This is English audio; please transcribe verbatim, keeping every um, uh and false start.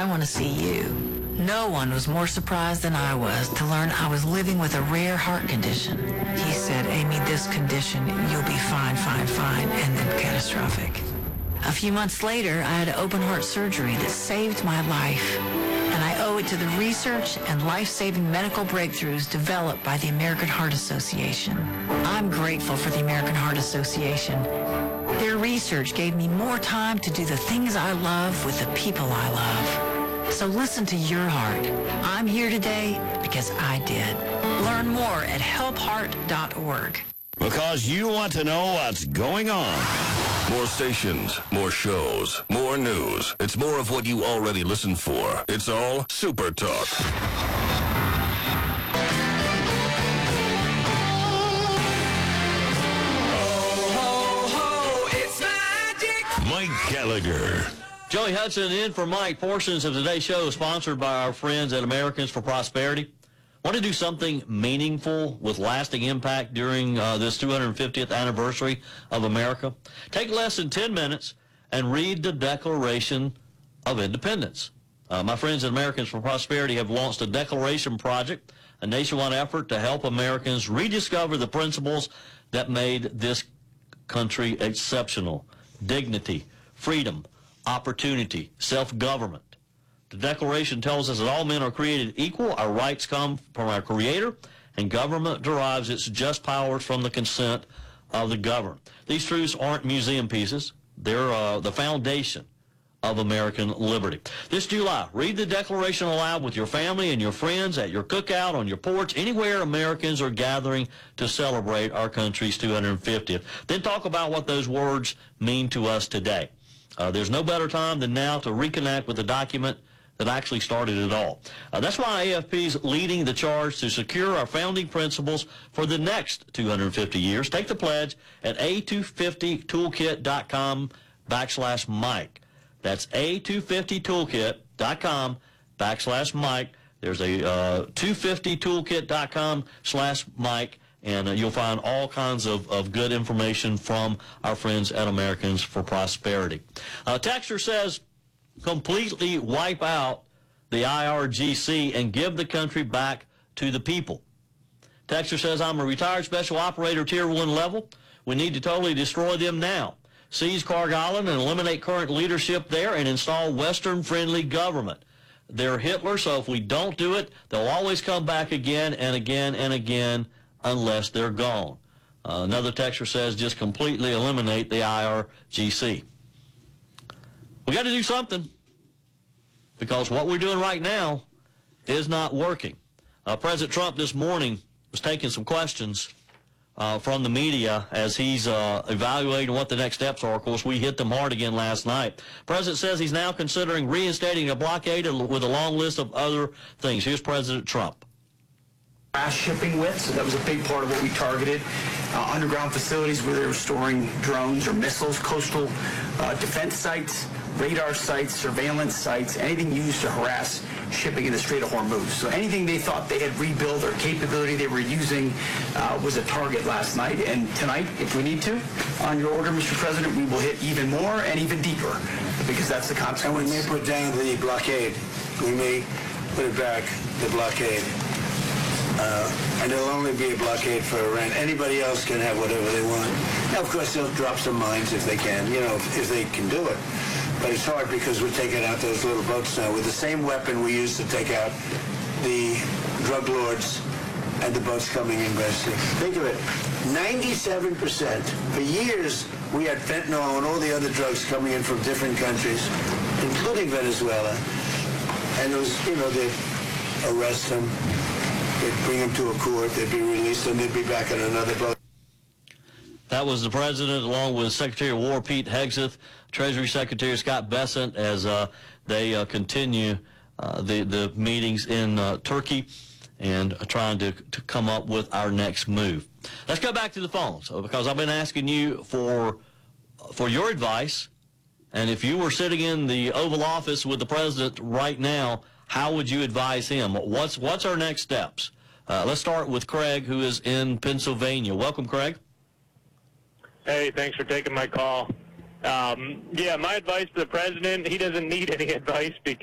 I want to see you. No one was more surprised than I was to learn I was living with a rare heart condition. He said, Amy, this condition, you'll be fine, fine, fine, and then catastrophic. A few months later, I had open heart surgery that saved my life. And I owe it to the research and life-saving medical breakthroughs developed by the American Heart Association. I'm grateful for the American Heart Association. Their research gave me more time to do the things I love with the people I love. So listen to your heart. I'm here today because I did. Learn more at help heart dot org. Because you want to know what's going on. More stations, more shows, more news. It's more of what you already listen for. It's all Super Talk. Mike Gallagher. Joey Hudson in for Mike. Portions of today's show is sponsored by our friends at Americans for Prosperity. Want to do something meaningful with lasting impact during uh, this two hundred fiftieth anniversary of America? Take less than ten minutes and read the Declaration of Independence. Uh, my friends at Americans for Prosperity have launched a Declaration Project, a nationwide effort to help Americans rediscover the principles that made this country exceptional. Dignity, freedom, opportunity, self-government. The Declaration tells us that all men are created equal, our rights come from our Creator, and government derives its just powers from the consent of the governed. These truths aren't museum pieces. They're uh, the foundation of American liberty. This July, read the Declaration aloud with your family and your friends at your cookout, on your porch, anywhere Americans are gathering to celebrate our country's two hundred fiftieth. Then talk about what those words mean to us today. Uh, there's no better time than now to reconnect with the document that actually started it all. Uh, that's why A F P is leading the charge to secure our founding principles for the next two hundred fifty years. Take the pledge at A two fifty toolkit dot com backslash Mike. That's A two fifty toolkit dot com backslash Mike. There's a uh, two fifty toolkit dot com slash Mike, and uh, you'll find all kinds of, of good information from our friends at Americans for Prosperity. Uh, Texter says, completely wipe out the I R G C and give the country back to the people. Texter says, I'm a retired special operator tier one level. We need to totally destroy them now. Seize Carg Island and eliminate current leadership there and install Western-friendly government. They're Hitler, so if we don't do it, they'll always come back again and again and again unless they're gone. Uh, another texter says, just completely eliminate the I R G C. We got to do something, because what we're doing right now is not working. Uh, President Trump this morning was taking some questions uh, from the media as he's uh, evaluating what the next steps are. Of course, we hit them hard again last night. President says he's now considering reinstating a blockade with a long list of other things. Here's President Trump. Fast shipping with, so that was a big part of what we targeted. Uh, underground facilities where they were storing drones or missiles, coastal uh, defense sites, radar sites, surveillance sites, anything used to harass shipping in the Strait of Hormuz. So anything they thought they had rebuilt or capability they were using uh, was a target last night. And tonight, if we need to, on your order, Mister President, we will hit even more and even deeper, because that's the consequence. And we may put down the blockade. We may put it back, the blockade. Uh, and it'll only be a blockade for Iran. Anybody else can have whatever they want. Now, of course, they'll drop some mines if they can, you know, if, if they can do it. But it's hard because we're taking out those little boats now with the same weapon we used to take out the drug lords and the boats coming in west. Think of it, ninety-seven percent. For years, we had fentanyl and all the other drugs coming in from different countries, including Venezuela. And it was, you know, they'd arrest them. They'd bring them to a court, they'd be released, and they'd be back on another boat. That was the president, along with Secretary of War Pete Hegseth, Treasury Secretary Scott Bessent, as uh, they uh, continue uh, the, the meetings in uh, Turkey and uh, trying to, to come up with our next move. Let's go back to the phones, because I've been asking you for, for your advice, and if you were sitting in the Oval Office with the president right now, how would you advise him? What's what's our next steps? Uh, let's start with Craig, who is in Pennsylvania. Welcome, Craig. Hey, thanks for taking my call. Um, yeah, my advice to the president, he doesn't need any advice because